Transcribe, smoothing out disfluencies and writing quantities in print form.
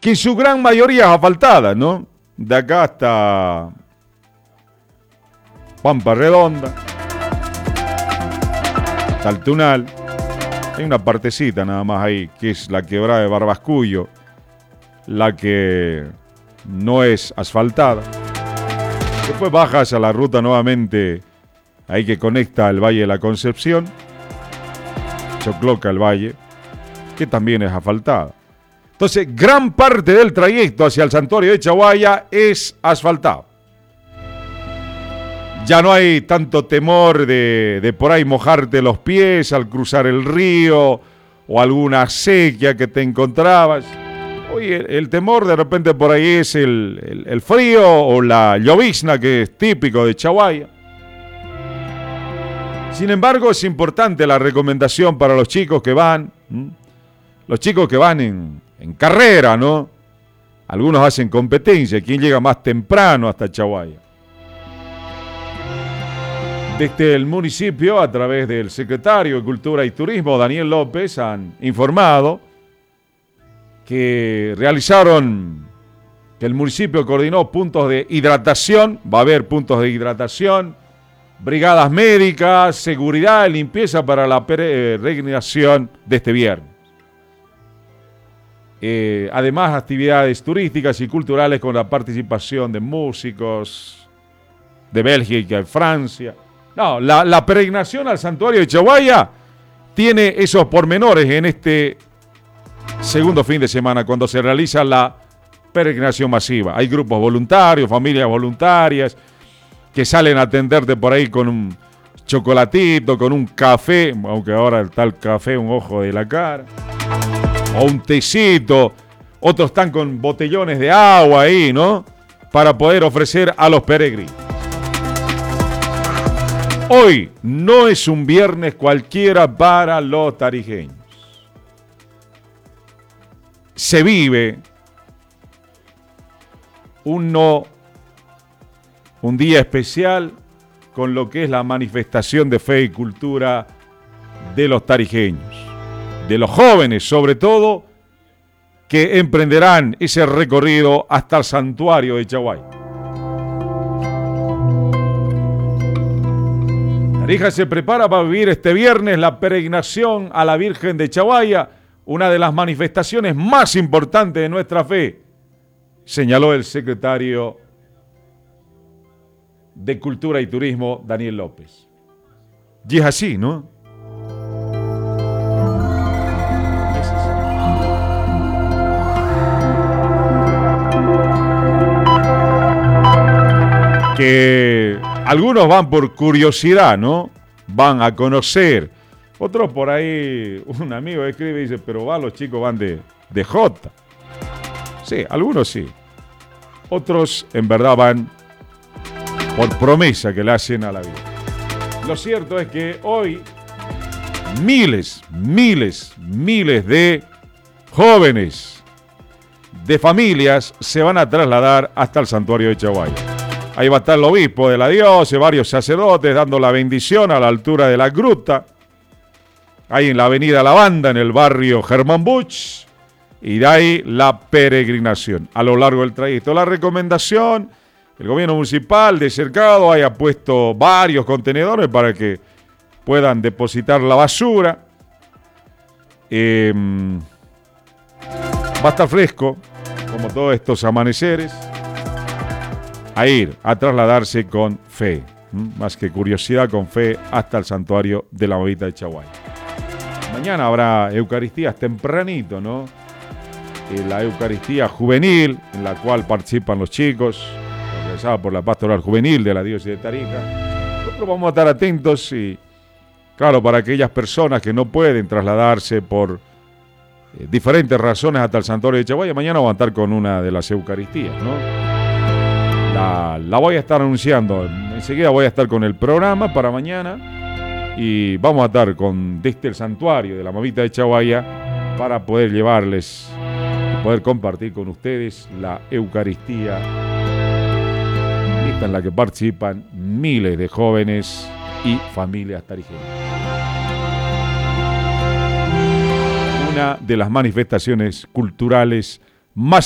que en su gran mayoría es asfaltada, ¿no? De acá hasta Pampa Redonda, hasta el Tunal. Hay una partecita nada más ahí, que es la quebrada de Barbascuyo, la que no es asfaltada. Después bajas a la ruta nuevamente, ahí que conecta el Valle de la Concepción, Chocloca el Valle, que también es asfaltada. Entonces, gran parte del trayecto hacia el santuario de Chaguaya es asfaltado. Ya no hay tanto temor de por ahí mojarte los pies al cruzar el río o alguna sequía que te encontrabas. Hoy el temor de repente por ahí es el frío o la llovizna que es típico de Chaguaya. Sin embargo, es importante la recomendación para los chicos que van, los chicos que van en carrera, ¿no? Algunos hacen competencia, quién llega más temprano hasta Chaguaya. Desde el municipio, a través del secretario de Cultura y Turismo, Daniel López, han informado que el municipio coordinó puntos de hidratación, va a haber puntos de hidratación, brigadas médicas, seguridad y limpieza para la peregrinación de este viernes. Además, actividades turísticas y culturales con la participación de músicos de Bélgica y Francia. No, la peregrinación al santuario de Chaguaya tiene esos pormenores en este segundo fin de semana, cuando se realiza la peregrinación masiva. Hay grupos voluntarios, familias voluntarias, que salen a atenderte por ahí con un chocolatito, con un café, aunque ahora el tal café, un ojo de la cara, o un tecito. Otros están con botellones de agua ahí, ¿no? Para poder ofrecer a los peregrinos. Hoy no es un viernes cualquiera para los tarijeños. Se vive un día especial con lo que es la manifestación de fe y cultura de los tarijeños, de los jóvenes sobre todo, que emprenderán ese recorrido hasta el santuario de Chaguaya. Tarija se prepara para vivir este viernes la peregrinación a la Virgen de Chaguaya, una de las manifestaciones más importantes de nuestra fe, señaló el secretario de Cultura y Turismo, Daniel López. Y es así, ¿no? Que algunos van por curiosidad, ¿no? Van a conocer. Otros por ahí, un amigo escribe y dice, pero los chicos van de Jota. Sí, algunos sí. Otros en verdad van por promesa que le hacen a la vida. Lo cierto es que hoy miles de jóvenes, de familias, se van a trasladar hasta el santuario de Chaguaya. Ahí va a estar el obispo de la diócesis, varios sacerdotes dando la bendición a la altura de la gruta, ahí en la avenida La Banda, en el barrio Germán Buch, y de ahí la peregrinación a lo largo del trayecto. La recomendación, el gobierno municipal de Cercado haya puesto varios contenedores para que puedan depositar la basura. Va a estar fresco, como todos estos amaneceres. A ir, a trasladarse con fe, más que curiosidad, con fe, hasta el santuario de la Movita de Chaguaya. Mañana habrá Eucaristías tempranito, ¿no? La Eucaristía juvenil, en la cual participan los chicos, organizada por la Pastoral Juvenil de la Diócesis de Tarija. Nosotros vamos a estar atentos y, claro, para aquellas personas que no pueden trasladarse por diferentes razones hasta el santuario de Chaguaya, mañana vamos a estar con una de las Eucaristías, ¿no? La voy a estar anunciando, enseguida voy a estar con el programa para mañana y vamos a estar desde el santuario de la Movita de Chaguaya para poder llevarles, poder compartir con ustedes la Eucaristía, esta en la que participan miles de jóvenes y familias tarijeñas. Una de las manifestaciones culturales más